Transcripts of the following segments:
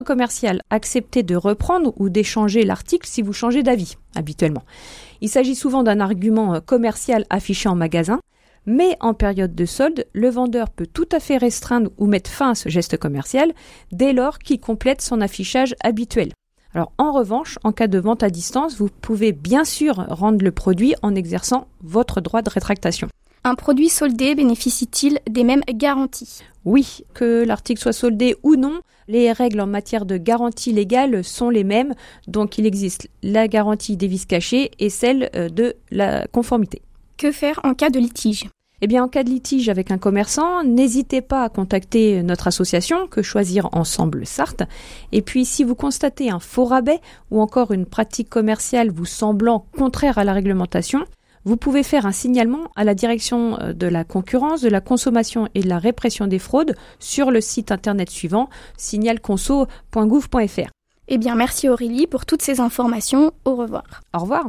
commercial, acceptez de reprendre ou d'échanger l'article si vous changez d'avis, habituellement. Il s'agit souvent d'un argument commercial affiché en magasin, mais en période de solde, le vendeur peut tout à fait restreindre ou mettre fin à ce geste commercial dès lors qu'il complète son affichage habituel. Alors, en revanche, en cas de vente à distance, vous pouvez bien sûr rendre le produit en exerçant votre droit de rétractation. Un produit soldé bénéficie-t-il des mêmes garanties ? Oui, que l'article soit soldé ou non, les règles en matière de garantie légale sont les mêmes. Donc, il existe la garantie des vices cachés et celle de la conformité. Que faire en cas de litige ? Eh bien, en cas de litige avec un commerçant, n'hésitez pas à contacter notre association, Que Choisir Ensemble Sarthe. Et puis, si vous constatez un faux rabais ou encore une pratique commerciale vous semblant contraire à la réglementation, vous pouvez faire un signalement à la direction de la concurrence, de la consommation et de la répression des fraudes sur le site internet suivant, signalconso.gouv.fr. Eh bien, merci Aurélie pour toutes ces informations. Au revoir. Au revoir.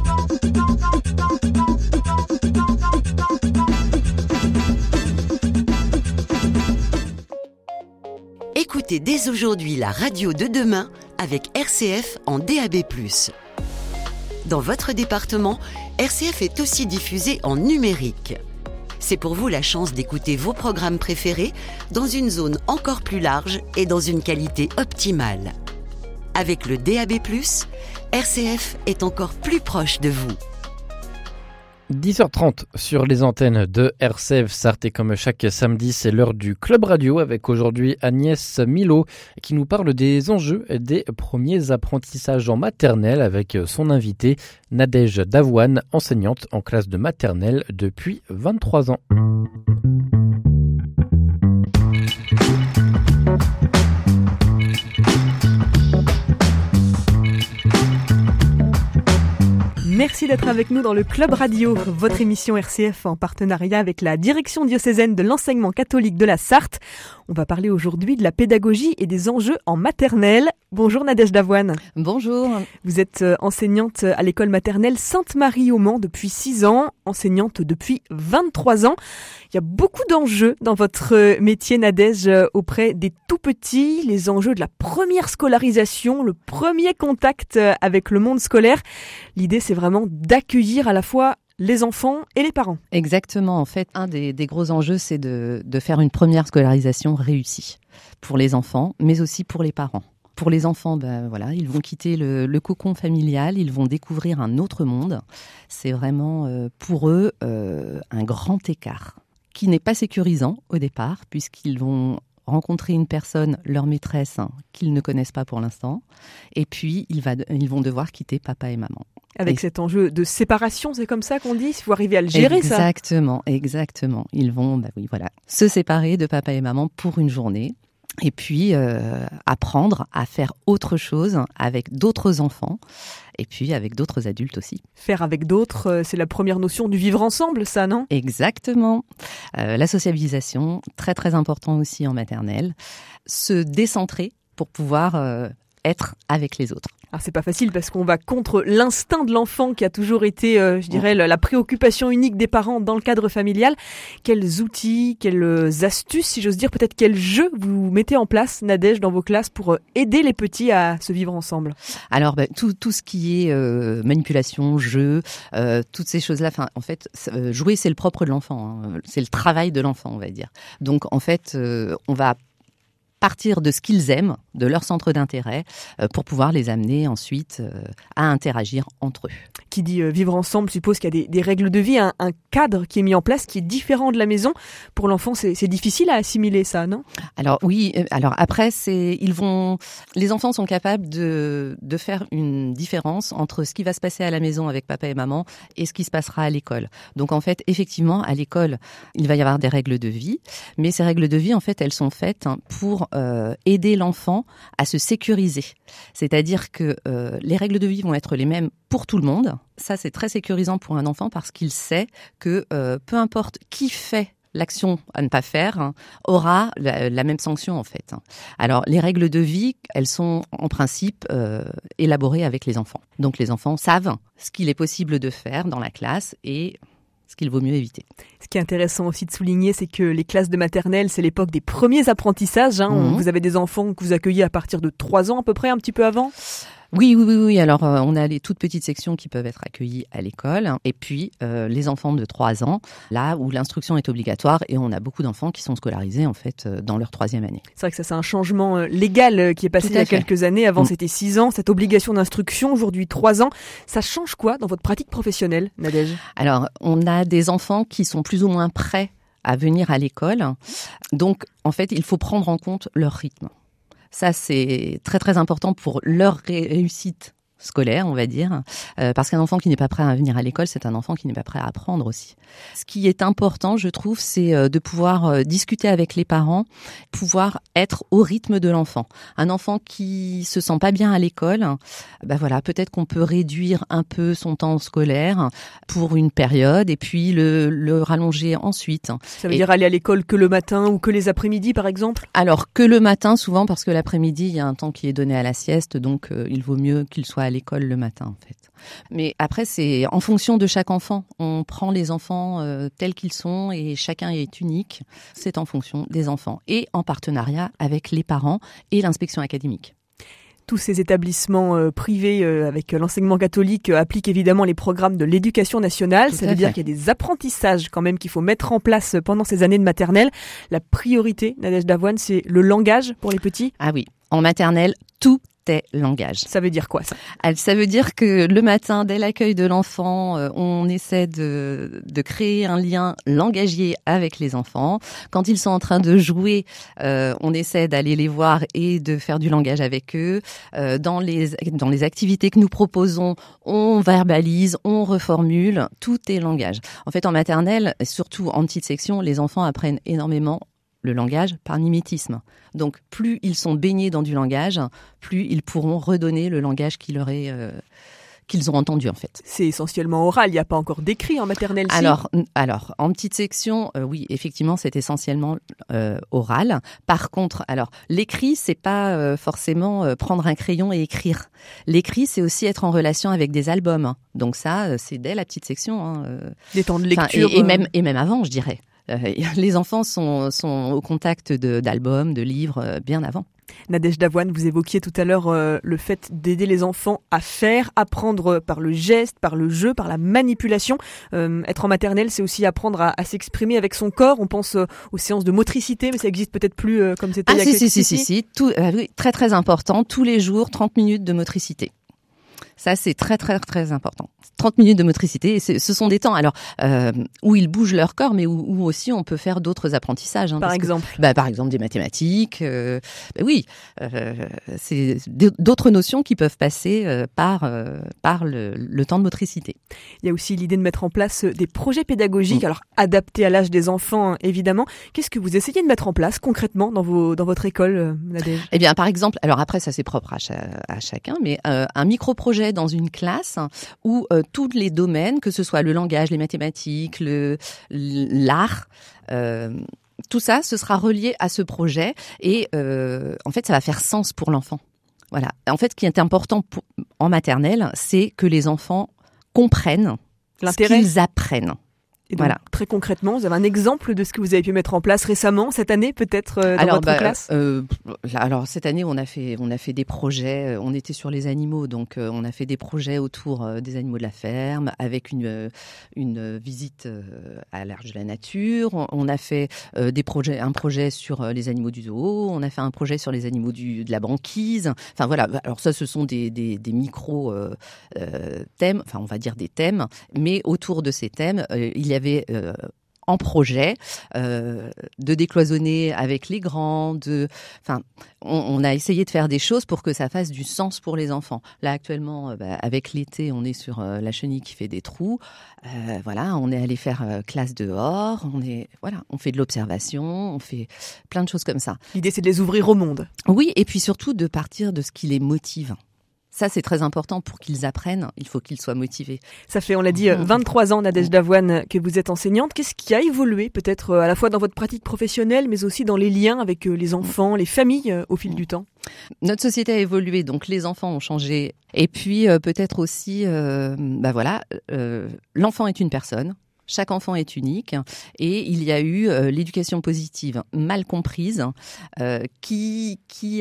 Écoutez dès aujourd'hui la radio de demain avec RCF en DAB+. Dans votre département, RCF est aussi diffusé en numérique. C'est pour vous la chance d'écouter vos programmes préférés dans une zone encore plus large et dans une qualité optimale. Avec le DAB+, RCF est encore plus proche de vous. 10h30 sur les antennes de RCF Sarthe et comme chaque samedi, c'est l'heure du Club Radio avec aujourd'hui Agnès Milot qui nous parle des enjeux des premiers apprentissages en maternelle avec son invitée Nadège Davoine, enseignante en classe de maternelle depuis 23 ans. Merci d'être avec nous dans le Club Radio, votre émission RCF en partenariat avec la Direction diocésaine de l'enseignement catholique de la Sarthe. On va parler aujourd'hui de la pédagogie et des enjeux en maternelle. Bonjour Nadège Davoine. Bonjour. Vous êtes enseignante à l'école maternelle Sainte-Marie au Mans depuis 6 ans, enseignante depuis 23 ans. Il y a beaucoup d'enjeux dans votre métier Nadège auprès des tout-petits, les enjeux de la première scolarisation, le premier contact avec le monde scolaire. L'idée c'est vraiment d'accueillir à la fois les enfants et les parents. Exactement. En fait, un des gros enjeux, c'est de faire une première scolarisation réussie pour les enfants, mais aussi pour les parents. Pour les enfants, ils vont quitter le cocon familial, ils vont découvrir un autre monde. C'est vraiment pour eux un grand écart qui n'est pas sécurisant au départ, puisqu'ils vont rencontrer une personne, leur maîtresse, qu'ils ne connaissent pas pour l'instant, et puis ils vont devoir quitter papa et maman. Avec cet enjeu de séparation, c'est comme ça qu'on dit ? Il faut arriver à le gérer, exactement, ça. Exactement. Ils vont se séparer de papa et maman pour une journée et puis apprendre à faire autre chose avec d'autres enfants et puis avec d'autres adultes aussi. Faire avec d'autres, c'est la première notion du vivre ensemble, ça, non ? Exactement. La sociabilisation, très très important aussi en maternelle. Se décentrer pour pouvoir être avec les autres. Alors c'est pas facile parce qu'on va contre l'instinct de l'enfant qui a toujours été, la préoccupation unique des parents dans le cadre familial. Quels outils, quelles astuces, si j'ose dire, peut-être quels jeux vous mettez en place, Nadège, dans vos classes pour aider les petits à se vivre ensemble ? Alors tout ce qui est manipulation, jeu, toutes ces choses-là. En fait, jouer c'est le propre de l'enfant, hein. C'est le travail de l'enfant, on va dire. Donc en fait, on va partir de ce qu'ils aiment, de leur centre d'intérêt, pour pouvoir les amener ensuite à interagir entre eux. Qui dit vivre ensemble suppose qu'il y a des règles de vie, un cadre qui est mis en place qui est différent de la maison. Pour l'enfant, c'est difficile à assimiler ça, non ? Alors oui, après, les enfants sont capables de faire une différence entre ce qui va se passer à la maison avec papa et maman et ce qui se passera à l'école. Donc en fait, effectivement, à l'école, il va y avoir des règles de vie, mais ces règles de vie, en fait, elles sont faites pour aider l'enfant à se sécuriser. C'est-à-dire que les règles de vie vont être les mêmes pour tout le monde. Ça, c'est très sécurisant pour un enfant parce qu'il sait que peu importe qui fait l'action à ne pas faire, aura la même sanction en fait. Alors, les règles de vie, elles sont en principe élaborées avec les enfants. Donc, les enfants savent ce qu'il est possible de faire dans la classe et ce qu'il vaut mieux éviter. Ce qui est intéressant aussi de souligner, c'est que les classes de maternelle, c'est l'époque des premiers apprentissages. Vous avez des enfants que vous accueillez à partir de 3 ans à peu près, un petit peu avant ? Oui. Alors, on a les toutes petites sections qui peuvent être accueillies à l'école. Et puis, les enfants de 3 ans, là où l'instruction est obligatoire. Et on a beaucoup d'enfants qui sont scolarisés, en fait, dans leur 3e année. C'est vrai que ça, c'est un changement légal qui est passé il y a quelques années. Avant, c'était 6 ans. Cette obligation d'instruction, aujourd'hui 3 ans. Ça change quoi dans votre pratique professionnelle, Nadège ? Alors, on a des enfants qui sont plus ou moins prêts à venir à l'école. Donc, en fait, il faut prendre en compte leur rythme. Ça, c'est très, très important pour leur réussite scolaire, on va dire, parce qu'un enfant qui n'est pas prêt à venir à l'école, c'est un enfant qui n'est pas prêt à apprendre aussi. Ce qui est important, je trouve, c'est de pouvoir discuter avec les parents, pouvoir être au rythme de l'enfant. Un enfant qui se sent pas bien à l'école, peut-être qu'on peut réduire un peu son temps scolaire pour une période et puis le rallonger ensuite. Ça veut dire aller à l'école que le matin ou que les après-midi, par exemple ? Alors, que le matin, souvent, parce que l'après-midi, il y a un temps qui est donné à la sieste, donc il vaut mieux qu'il soit à l'école le matin, en fait. Mais après, c'est en fonction de chaque enfant. On prend les enfants tels qu'ils sont et chacun est unique. C'est en fonction des enfants et en partenariat avec les parents et l'inspection académique. Tous ces établissements privés avec l'enseignement catholique appliquent évidemment les programmes de l'éducation nationale. Ça veut dire qu'il y a des apprentissages quand même qu'il faut mettre en place pendant ces années de maternelle. La priorité, Nadège Davoine, c'est le langage pour les petits ? Ah oui, en maternelle, tout est langage. Ça veut dire quoi, ça ? Ça veut dire que le matin, dès l'accueil de l'enfant, on essaie de créer un lien langagier avec les enfants. Quand ils sont en train de jouer, on essaie d'aller les voir et de faire du langage avec eux. Dans les activités que nous proposons, on verbalise, on reformule. Tout est langage. En fait, en maternelle, surtout en petite section, les enfants apprennent énormément le langage par mimétisme. Donc, plus ils sont baignés dans du langage, plus ils pourront redonner le langage qu'ils ont entendu, en fait. C'est essentiellement oral, il n'y a pas encore d'écrit en maternelle. Alors, en petite section, oui, effectivement, c'est essentiellement oral. Par contre, l'écrit, c'est pas forcément prendre un crayon et écrire. L'écrit, c'est aussi être en relation avec des albums. Donc ça, c'est dès la petite section. Des temps de lecture. Et même avant, je dirais. Les enfants sont au contact d'albums, de livres, bien avant. Nadège Davoine, vous évoquiez tout à l'heure le fait d'aider les enfants à apprendre par le geste, par le jeu, par la manipulation. Être en maternelle, c'est aussi apprendre à s'exprimer avec son corps. On pense aux séances de motricité, mais ça existe peut-être plus comme c'était il y a quelques années. Si. Oui, très très important. Tous les jours, 30 minutes de motricité. Ça, c'est très, très, très important. 30 minutes de motricité, et ce sont des temps où ils bougent leur corps, mais où aussi on peut faire d'autres apprentissages. Par exemple par exemple, des mathématiques. C'est d'autres notions qui peuvent passer par le temps de motricité. Il y a aussi l'idée de mettre en place des projets pédagogiques, alors adaptés à l'âge des enfants, évidemment. Qu'est-ce que vous essayez de mettre en place concrètement dans votre école, Nadège ? Eh bien, par exemple, alors après, ça c'est propre à chacun, mais un micro-projet dans une classe où tous les domaines, que ce soit le langage, les mathématiques, l'art, tout ça, ce sera relié à ce projet et en fait, ça va faire sens pour l'enfant. Voilà. En fait, ce qui est important en maternelle, c'est que les enfants comprennent ce qu'ils apprennent. Et donc, très concrètement, vous avez un exemple de ce que vous avez pu mettre en place récemment, cette année peut-être, dans votre classe ? Alors, cette année, on a fait des projets, on était sur les animaux, donc on a fait des projets autour des animaux de la ferme, avec une visite à l'Arche de la nature. On a fait un projet sur les animaux du zoo, on a fait un projet sur les animaux de la banquise. Enfin voilà, alors ça, ce sont des micro thèmes, enfin on va dire des thèmes, mais autour de ces thèmes, il y avait en projet de décloisonner avec les grands, on a essayé de faire des choses pour que ça fasse du sens pour les enfants. Là actuellement, avec l'été, on est sur la chenille qui fait des trous. On est allé faire classe dehors. On fait de l'observation, on fait plein de choses comme ça. L'idée, c'est de les ouvrir au monde. Oui, et puis surtout de partir de ce qui les motive. Ça, c'est très important pour qu'ils apprennent. Il faut qu'ils soient motivés. Ça fait, on l'a dit, 23 ans, Nadège Davoine, que vous êtes enseignante. Qu'est-ce qui a évolué, peut-être, à la fois dans votre pratique professionnelle, mais aussi dans les liens avec les enfants, les familles, au fil du temps ? Notre société a évolué, donc les enfants ont changé. Et puis, peut-être aussi, l'enfant est une personne. Chaque enfant est unique et il y a eu l'éducation positive mal comprise qui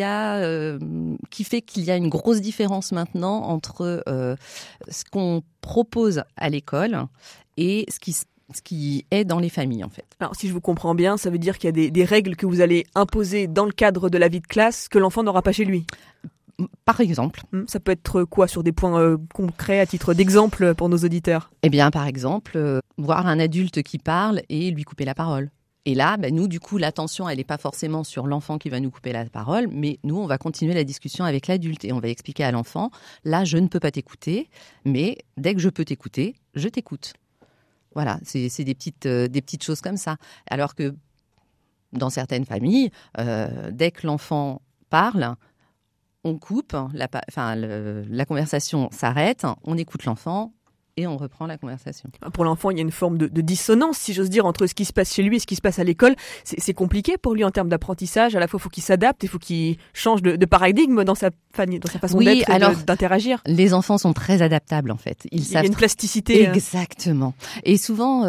fait qu'il y a une grosse différence maintenant entre ce qu'on propose à l'école et ce qui est dans les familles, en fait. Alors, si je vous comprends bien, ça veut dire qu'il y a des règles que vous allez imposer dans le cadre de la vie de classe que l'enfant n'aura pas chez lui. Par exemple. Ça peut être quoi sur des points concrets à titre d'exemple pour nos auditeurs? Eh bien, par exemple, voir un adulte qui parle et lui couper la parole. Et là, nous, du coup, l'attention, elle n'est pas forcément sur l'enfant qui va nous couper la parole, mais nous, on va continuer la discussion avec l'adulte et on va expliquer à l'enfant, là, je ne peux pas t'écouter, mais dès que je peux t'écouter, je t'écoute. Voilà, c'est des petites choses comme ça. Alors que dans certaines familles, dès que l'enfant parle, on coupe, la conversation s'arrête, on écoute l'enfant et on reprend la conversation. Pour l'enfant, il y a une forme de dissonance, si j'ose dire, entre ce qui se passe chez lui et ce qui se passe à l'école. C'est compliqué pour lui en termes d'apprentissage. À la fois, il faut qu'il s'adapte, il faut qu'il change de paradigme dans sa façon d'être et d'interagir. Les enfants sont très adaptables, en fait. Il y a une plasticité. Exactement. Et souvent,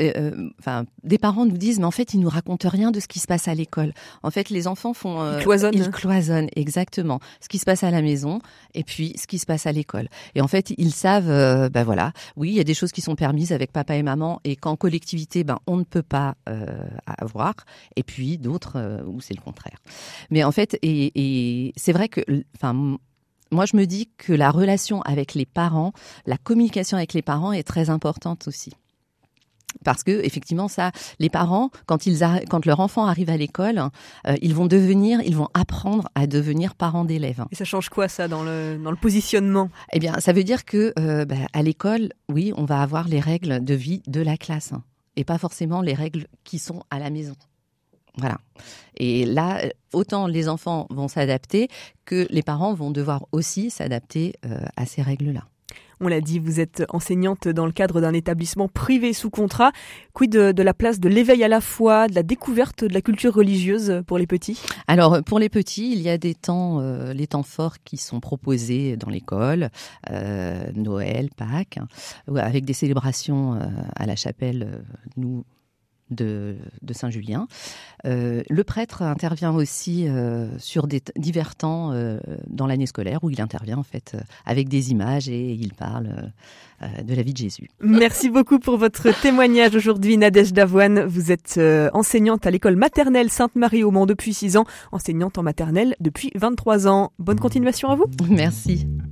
des parents nous disent, mais en fait, ils nous racontent rien de ce qui se passe à l'école. En fait, les enfants font... Ils cloisonnent, exactement. Ce qui se passe à la maison et puis ce qui se passe à l'école. Et en fait, ils savent, oui, il y a des choses qui sont permises avec papa et maman et qu'en collectivité, on ne peut pas avoir. Et puis d'autres où c'est le contraire. Mais en fait, et c'est vrai que, moi je me dis que la relation avec les parents, la communication avec les parents est très importante aussi. Parce que effectivement, ça, les parents, quand leur enfant arrive à l'école, ils vont apprendre à devenir parents d'élèves. Et ça change quoi ça dans le positionnement? Eh bien, ça veut dire que à l'école, oui, on va avoir les règles de vie de la classe et pas forcément les règles qui sont à la maison. Voilà. Et là, autant les enfants vont s'adapter que les parents vont devoir aussi s'adapter à ces règles-là. On l'a dit, vous êtes enseignante dans le cadre d'un établissement privé sous contrat. Quid de la place de l'éveil à la foi, de la découverte de la culture religieuse pour les petits? Alors, pour les petits, il y a des temps, les temps forts qui sont proposés dans l'école, Noël, Pâques, avec des célébrations à la chapelle, de Saint-Julien. Le prêtre intervient aussi sur divers temps dans l'année scolaire où il intervient en fait avec des images et il parle de la vie de Jésus. Merci beaucoup pour votre témoignage aujourd'hui, Nadège Davoine. Vous êtes enseignante à l'école maternelle Sainte-Marie au Mans depuis 6 ans, enseignante en maternelle depuis 23 ans. Bonne continuation à vous. Merci.